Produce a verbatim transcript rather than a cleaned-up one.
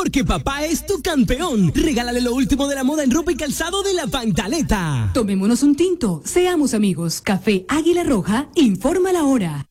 porque papá es tu campeón. Regálale lo último de la moda en ropa y calzado de La Pantaleta. Tomémonos un tinto, seamos amigos. Café Águila Roja, informa la hora.